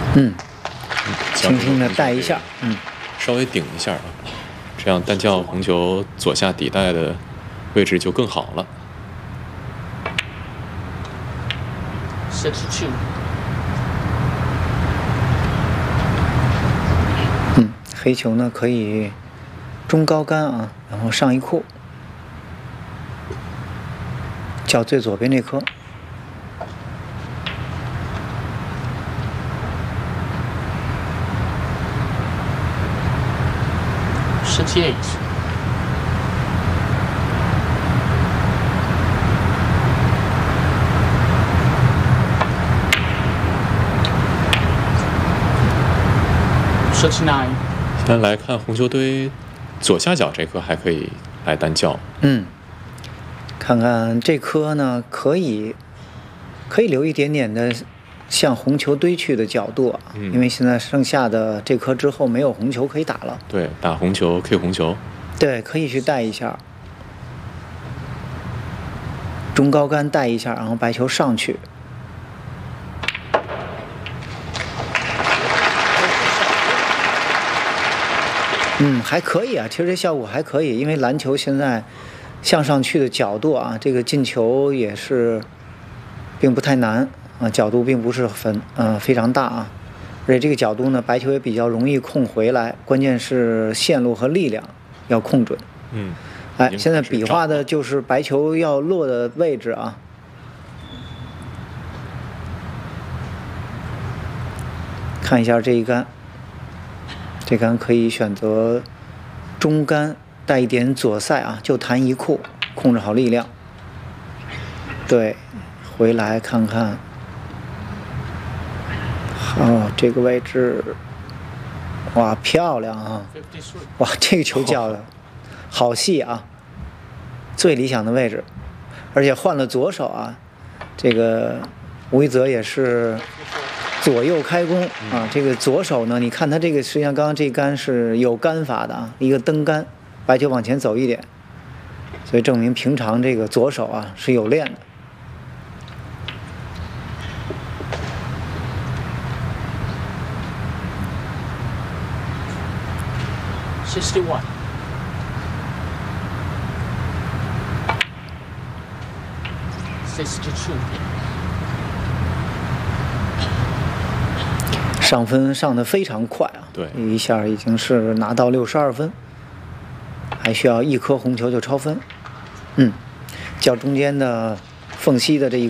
嗯，轻轻的带一下， 稍微顶一下啊，这样单叫红球左下底带的位置就更好了。 62。 黑球呢可以中高杆啊，然后上一库，叫最左边这颗。 68。69。 先来看红球堆左下角这颗还可以来单叫。 看看这颗呢，可以留一点点的向红球堆去的角度啊，因为现在剩下的这颗之后没有红球可以打了。 对，打红球 K 红球。 对，可以去带一下，中高杆带一下，然后白球上去。还可以啊，其实这效果还可以，因为篮球现在向上去的角度啊，这个进球也是并不太难啊，角度并不是非常大啊，而且这个角度呢，白球也比较容易控回来，关键是线路和力量要控准。现在比划的就是白球要落的位置啊。看一下这一杆。这杆可以选择中杆带一点左塞啊，就弹一库，控制好力量。对，回来看看。好，这个位置，哇，漂亮啊！哇，这个球叫的好细啊，最理想的位置，而且换了左手啊，这个吴一泽也是。左右开弓啊，这个左手呢，你看他这个实际上刚刚这杆是有杆法的啊，一个蹬杆，白球往前走一点，所以证明平常这个左手啊是有练的。 61。62。 上分上得非常快啊！ 对， 一下已经是拿到62分，还需要一颗红球就超分。较中间的缝隙的这一